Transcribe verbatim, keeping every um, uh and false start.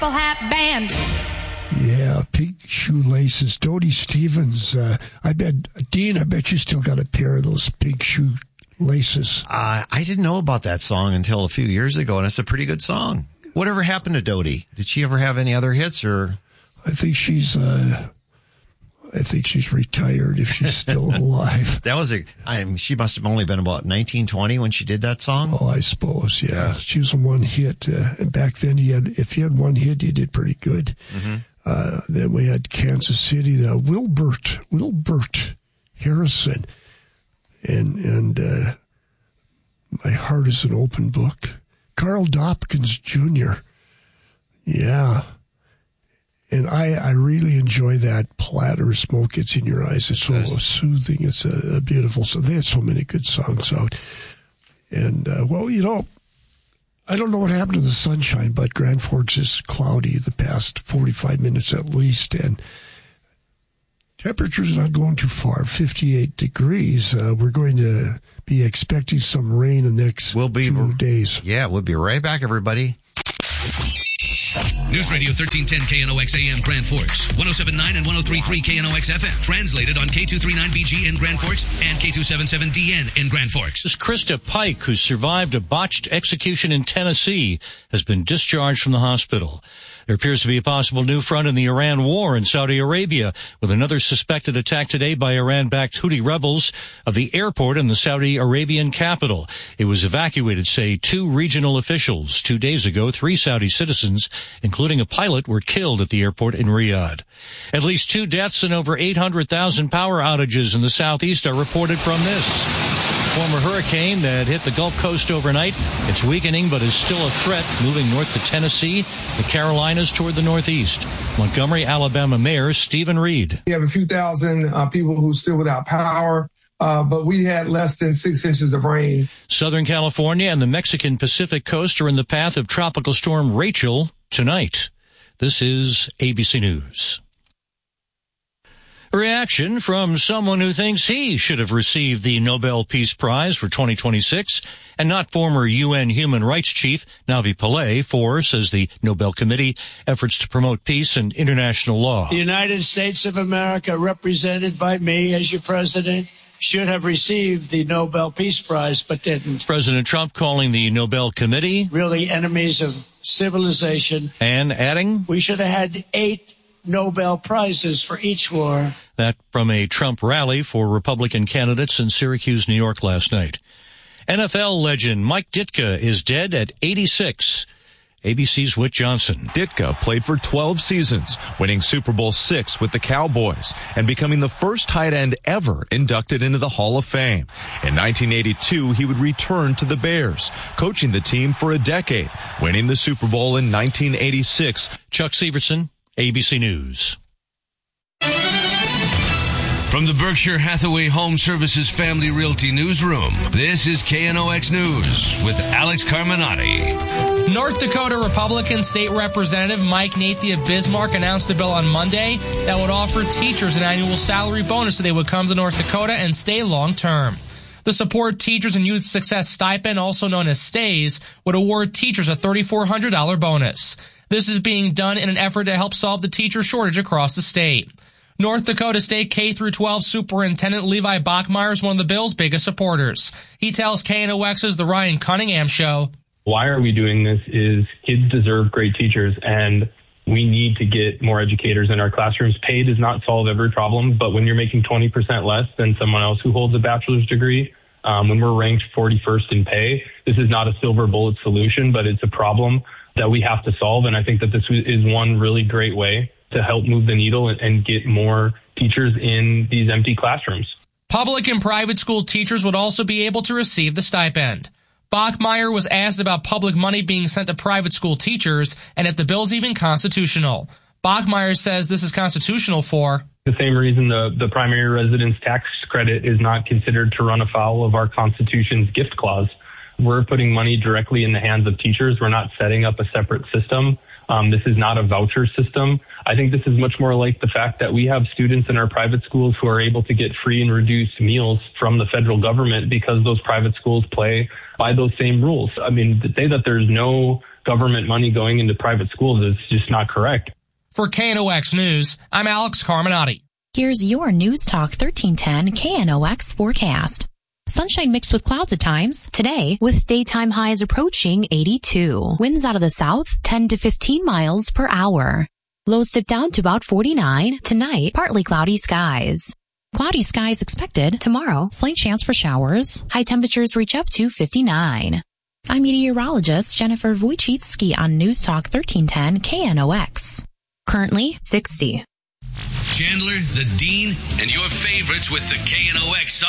Hat Band. Yeah, pink shoelaces. Dodie Stevens. Uh, I bet, Dean, I bet you still got a pair of those pink shoelaces. Uh, I didn't know about that song until a few years ago, and it's a pretty good song. Whatever happened to Dodie? Did she ever have any other hits, or? I think she's, uh, I think she's retired if she's still alive. That was a, I mean, she must have only been about nineteen, twenty when she did that song. Oh, I suppose, yeah. yeah. She was a one hit. Uh, and back then, he had, if you had one hit, you did pretty good. Mm-hmm. Uh, then we had Kansas City, uh, Wilbert, Wilbert Harrison. And, and, uh, My Heart is an Open Book. Carl Dopkins Junior Yeah. And I, I really enjoy that Platter Smoke Gets in Your Eyes. It's so yes. soothing. It's a, a beautiful song. They had so many good songs out. And, uh, well, you know, I don't know what happened to the sunshine, but Grand Forks is cloudy the past forty-five minutes at least. And temperature's not going too far, fifty-eight degrees. Uh, we're going to be expecting some rain in the next we'll be, two days. Yeah, we'll be right back, everybody. News Radio thirteen ten K N O X A M Grand Forks, one oh seven point nine and one oh three point three K N O X F M. Translated on K two thirty-nine B G in Grand Forks and K two seventy-seven D N in Grand Forks. This Krista Pike, who survived a botched execution in Tennessee, has been discharged from the hospital. There appears to be a possible new front in the Iran war in Saudi Arabia, with another suspected attack today by Iran-backed Houthi rebels of the airport in the Saudi Arabian capital. It was evacuated, say, two regional officials. Two days ago, three Saudi citizens, including a pilot, were killed at the airport in Riyadh. At least two deaths and over eight hundred thousand power outages in the southeast are reported from this. Former hurricane that hit the Gulf Coast overnight. It's weakening, but is still a threat, moving north to Tennessee, the Carolinas toward the northeast. Montgomery, Alabama Mayor Stephen Reed. We have a few thousand uh, people who are still without power, uh, but we had less than six inches of rain. Southern California and the Mexican Pacific coast are in the path of Tropical Storm Rachel tonight. This is A B C News. Reaction from someone who thinks he should have received the Nobel Peace Prize for twenty twenty-six, and not former U N Human Rights Chief Navi Pillay for, says the Nobel Committee, efforts to promote peace and international law. The United States of America, represented by me as your president, should have received the Nobel Peace Prize, but didn't. President Trump calling the Nobel Committee really enemies of civilization, and adding, we should have had eight Nobel Prizes for each war. That from a Trump rally for Republican candidates in Syracuse, New York last night. N F L legend Mike Ditka is dead at eighty-six. A B C's Whit Johnson. Ditka played for twelve seasons, winning Super Bowl six with the Cowboys and becoming the first tight end ever inducted into the Hall of Fame. In nineteen eighty-two, he would return to the Bears, coaching the team for a decade, winning the Super Bowl in nineteen eighty-six. Chuck Severson, A B C News. From the Berkshire Hathaway Home Services Family Realty Newsroom, this is K N O X News with Alex Carminati. North Dakota Republican State Representative Mike Nathie of Bismarck announced a bill on Monday that would offer teachers an annual salary bonus so they would come to North Dakota and stay long term. The Support Teachers and Youth Success Stipend, also known as STAYS, would award teachers a three thousand four hundred dollars bonus. This is being done in an effort to help solve the teacher shortage across the state. North Dakota State K through twelve Superintendent Levi Bachmeyer is one of the bill's biggest supporters. He tells K N O X's The Ryan Cunningham Show. Why are we doing this is kids deserve great teachers, and we need to get more educators in our classrooms. Pay does not solve every problem, but when you're making twenty percent less than someone else who holds a bachelor's degree, um, when we're ranked forty-first in pay, this is not a silver bullet solution, but it's a problem that we have to solve. And I think that this is one really great way to help move the needle and, and get more teachers in these empty classrooms. Public and private school teachers would also be able to receive the stipend. Bachmeyer was asked about public money being sent to private school teachers and if the bill's even constitutional. Bachmeyer says this is constitutional for the same reason the, the primary residence tax credit is not considered to run afoul of our Constitution's gift clause. We're putting money directly in the hands of teachers. We're not setting up a separate system. Um, this is not a voucher system. I think this is much more like the fact that we have students in our private schools who are able to get free and reduced meals from the federal government because those private schools play by those same rules. I mean, to say that there's no government money going into private schools is just not correct. For K N O X News, I'm Alex Carminati. Here's your News Talk thirteen ten K N O X forecast. Sunshine mixed with clouds at times. Today, with daytime highs approaching eighty-two. Winds out of the south, ten to fifteen miles per hour. Lows dip down to about forty-nine. Tonight, partly cloudy skies. Cloudy skies expected. Tomorrow, slight chance for showers. High temperatures reach up to fifty-nine. I'm meteorologist Jennifer Wojcicki on News Talk thirteen ten K N O X. Currently, sixty. Chandler, the Dean, and your favorites with the K N O X